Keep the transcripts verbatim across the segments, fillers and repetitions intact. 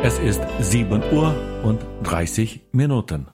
Es ist sieben Uhr und dreißig Minuten.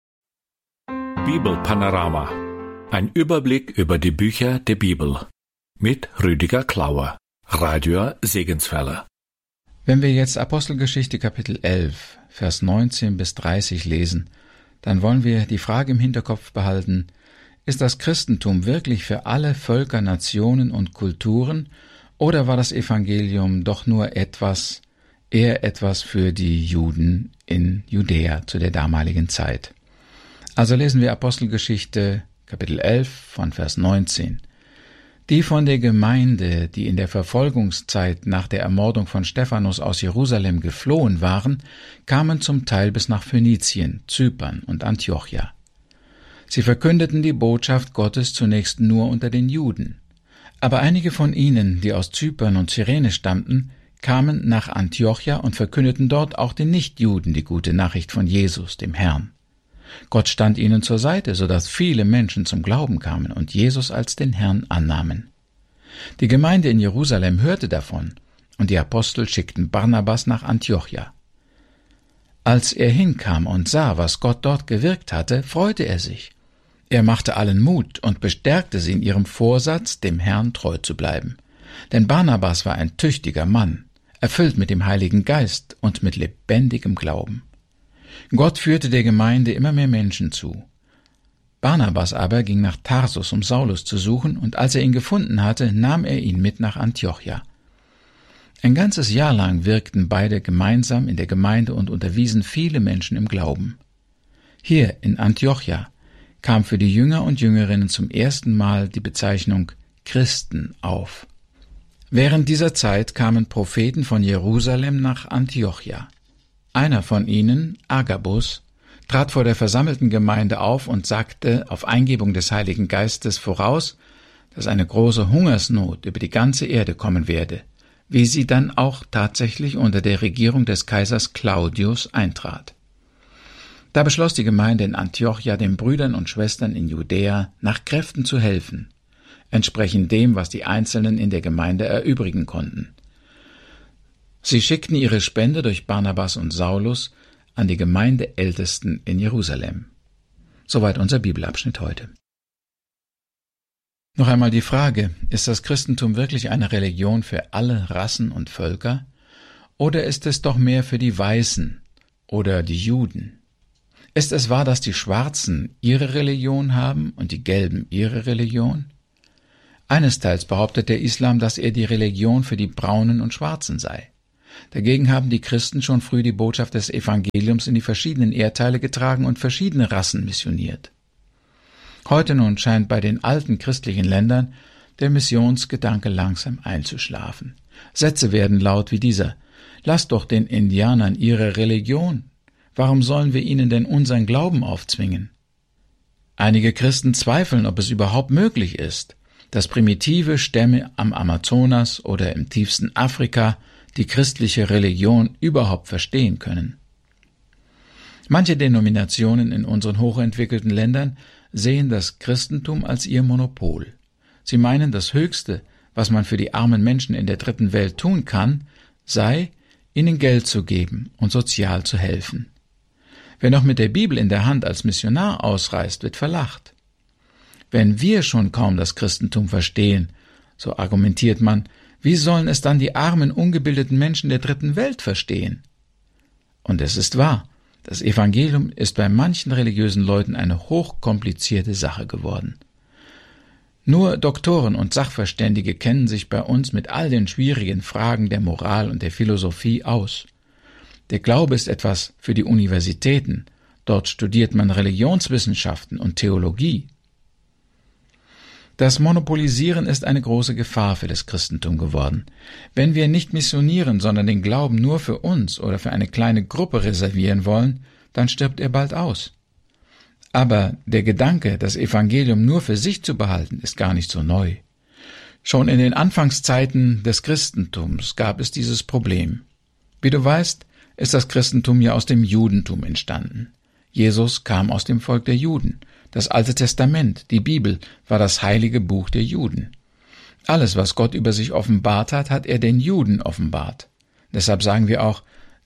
Bibelpanorama. Ein Überblick über die Bücher der Bibel. Mit Rüdiger Klauer, Radio Segenswelle. Wenn wir jetzt Apostelgeschichte Kapitel elf, Vers neunzehn bis dreißig lesen, dann wollen wir die Frage im Hinterkopf behalten: Ist das Christentum wirklich für alle Völker, Nationen und Kulturen, oder war das Evangelium doch nur etwas, eher etwas für die Juden in Judäa zu der damaligen Zeit? Also lesen wir Apostelgeschichte Kapitel elf von Vers neunzehn. Die von der Gemeinde, die in der Verfolgungszeit nach der Ermordung von Stephanus aus Jerusalem geflohen waren, kamen zum Teil bis nach Phönizien, Zypern und Antiochia. Sie verkündeten die Botschaft Gottes zunächst nur unter den Juden. Aber einige von ihnen, die aus Zypern und Cyrene stammten, kamen nach Antiochia und verkündeten dort auch den Nichtjuden die gute Nachricht von Jesus, dem Herrn. Gott stand ihnen zur Seite, so dass viele Menschen zum Glauben kamen und Jesus als den Herrn annahmen. Die Gemeinde in Jerusalem hörte davon, und die Apostel schickten Barnabas nach Antiochia. Als er hinkam und sah, was Gott dort gewirkt hatte, freute er sich. Er machte allen Mut und bestärkte sie in ihrem Vorsatz, dem Herrn treu zu bleiben. Denn Barnabas war ein tüchtiger Mann, erfüllt mit dem Heiligen Geist und mit lebendigem Glauben. Gott führte der Gemeinde immer mehr Menschen zu. Barnabas aber ging nach Tarsus, um Saulus zu suchen, und als er ihn gefunden hatte, nahm er ihn mit nach Antiochia. Ein ganzes Jahr lang wirkten beide gemeinsam in der Gemeinde und unterwiesen viele Menschen im Glauben. Hier in Antiochia kam für die Jünger und Jüngerinnen zum ersten Mal die Bezeichnung Christen auf. Während dieser Zeit kamen Propheten von Jerusalem nach Antiochia. Einer von ihnen, Agabus, trat vor der versammelten Gemeinde auf und sagte auf Eingebung des Heiligen Geistes voraus, dass eine große Hungersnot über die ganze Erde kommen werde, wie sie dann auch tatsächlich unter der Regierung des Kaisers Claudius eintrat. Da beschloss die Gemeinde in Antiochia, den Brüdern und Schwestern in Judäa nach Kräften zu helfen, entsprechend dem, was die Einzelnen in der Gemeinde erübrigen konnten. Sie schickten ihre Spende durch Barnabas und Saulus an die Gemeindeältesten in Jerusalem. Soweit unser Bibelabschnitt heute. Noch einmal die Frage: Ist das Christentum wirklich eine Religion für alle Rassen und Völker, oder ist es doch mehr für die Weißen oder die Juden? Ist es wahr, dass die Schwarzen ihre Religion haben und die Gelben ihre Religion? Einesteils behauptet der Islam, dass er die Religion für die Braunen und Schwarzen sei. Dagegen haben die Christen schon früh die Botschaft des Evangeliums in die verschiedenen Erdteile getragen und verschiedene Rassen missioniert. Heute nun scheint bei den alten christlichen Ländern der Missionsgedanke langsam einzuschlafen. Sätze werden laut wie dieser: Lasst doch den Indianern ihre Religion. Warum sollen wir ihnen denn unseren Glauben aufzwingen? Einige Christen zweifeln, ob es überhaupt möglich ist, dass primitive Stämme am Amazonas oder im tiefsten Afrika die christliche Religion überhaupt verstehen können. Manche Denominationen in unseren hochentwickelten Ländern sehen das Christentum als ihr Monopol. Sie meinen, das Höchste, was man für die armen Menschen in der dritten Welt tun kann, sei, ihnen Geld zu geben und sozial zu helfen. Wer noch mit der Bibel in der Hand als Missionar ausreist, wird verlacht. Wenn wir schon kaum das Christentum verstehen, so argumentiert man, wie sollen es dann die armen, ungebildeten Menschen der dritten Welt verstehen? Und es ist wahr, das Evangelium ist bei manchen religiösen Leuten eine hochkomplizierte Sache geworden. Nur Doktoren und Sachverständige kennen sich bei uns mit all den schwierigen Fragen der Moral und der Philosophie aus. Der Glaube ist etwas für die Universitäten. Dort studiert man Religionswissenschaften und Theologie. Das Monopolisieren ist eine große Gefahr für das Christentum geworden. Wenn wir nicht missionieren, sondern den Glauben nur für uns oder für eine kleine Gruppe reservieren wollen, dann stirbt er bald aus. Aber der Gedanke, das Evangelium nur für sich zu behalten, ist gar nicht so neu. Schon in den Anfangszeiten des Christentums gab es dieses Problem. Wie du weißt, ist das Christentum ja aus dem Judentum entstanden. Jesus kam aus dem Volk der Juden. Das Alte Testament, die Bibel, war das heilige Buch der Juden. Alles, was Gott über sich offenbart hat, hat er den Juden offenbart. Deshalb sagen wir auch,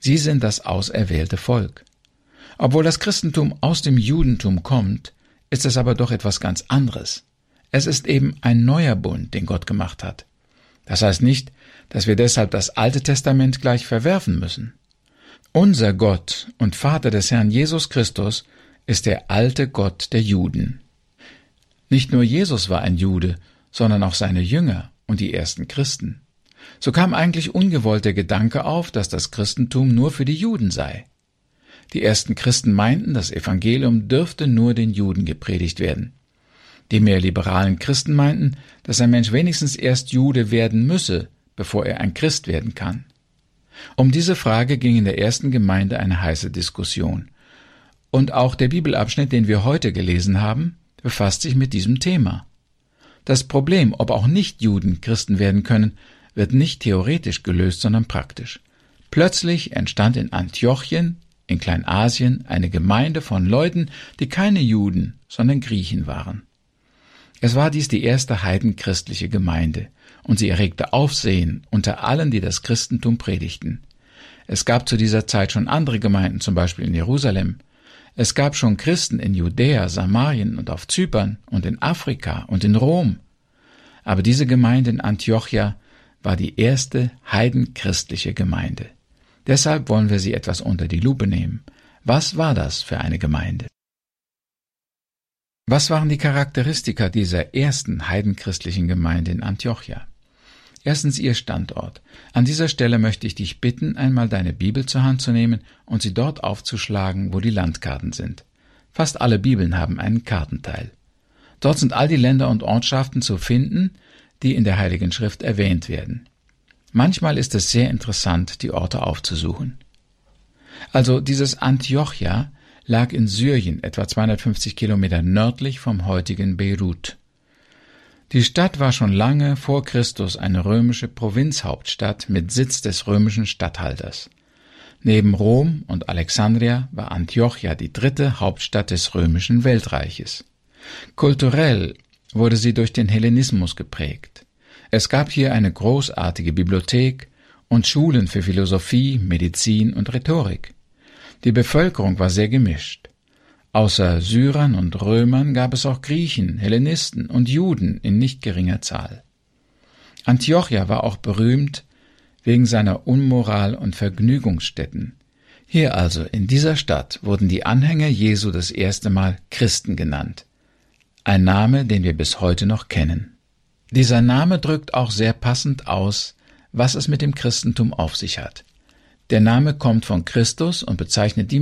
Sie sind das auserwählte Volk. Obwohl das Christentum aus dem Judentum kommt, ist es aber doch etwas ganz anderes. Es ist eben ein neuer Bund, den Gott gemacht hat. Das heißt nicht, dass wir deshalb das Alte Testament gleich verwerfen müssen. Unser Gott und Vater des Herrn Jesus Christus ist der alte Gott der Juden. Nicht nur Jesus war ein Jude, sondern auch seine Jünger und die ersten Christen. So kam eigentlich ungewollt der Gedanke auf, dass das Christentum nur für die Juden sei. Die ersten Christen meinten, das Evangelium dürfte nur den Juden gepredigt werden. Die mehr liberalen Christen meinten, dass ein Mensch wenigstens erst Jude werden müsse, bevor er ein Christ werden kann. Um diese Frage ging in der ersten Gemeinde eine heiße Diskussion. Und auch der Bibelabschnitt, den wir heute gelesen haben, befasst sich mit diesem Thema. Das Problem, ob auch Nichtjuden Christen werden können, wird nicht theoretisch gelöst, sondern praktisch. Plötzlich entstand in Antiochien, in Kleinasien, eine Gemeinde von Leuten, die keine Juden, sondern Griechen waren. Es war dies die erste heidenchristliche Gemeinde, und sie erregte Aufsehen unter allen, die das Christentum predigten. Es gab zu dieser Zeit schon andere Gemeinden, zum Beispiel in Jerusalem. Es gab schon Christen in Judäa, Samarien und auf Zypern und in Afrika und in Rom. Aber diese Gemeinde in Antiochia war die erste heidenchristliche Gemeinde. Deshalb wollen wir sie etwas unter die Lupe nehmen. Was war das für eine Gemeinde? Was waren die Charakteristika dieser ersten heidenchristlichen Gemeinde in Antiochia? Erstens ihr Standort. An dieser Stelle möchte ich dich bitten, einmal deine Bibel zur Hand zu nehmen und sie dort aufzuschlagen, wo die Landkarten sind. Fast alle Bibeln haben einen Kartenteil. Dort sind all die Länder und Ortschaften zu finden, die in der Heiligen Schrift erwähnt werden. Manchmal ist es sehr interessant, die Orte aufzusuchen. Also dieses Antiochia lag in Syrien, etwa zweihundertfünfzig Kilometer nördlich vom heutigen Beirut. Die Stadt war schon lange vor Christus eine römische Provinzhauptstadt mit Sitz des römischen Statthalters. Neben Rom und Alexandria war Antiochia die dritte Hauptstadt des römischen Weltreiches. Kulturell wurde sie durch den Hellenismus geprägt. Es gab hier eine großartige Bibliothek und Schulen für Philosophie, Medizin und Rhetorik. Die Bevölkerung war sehr gemischt. Außer Syrern und Römern gab es auch Griechen, Hellenisten und Juden in nicht geringer Zahl. Antiochia war auch berühmt wegen seiner Unmoral- und Vergnügungsstätten. Hier also, in dieser Stadt, wurden die Anhänger Jesu das erste Mal Christen genannt. Ein Name, den wir bis heute noch kennen. Dieser Name drückt auch sehr passend aus, was es mit dem Christentum auf sich hat. Der Name kommt von Christus und bezeichnet die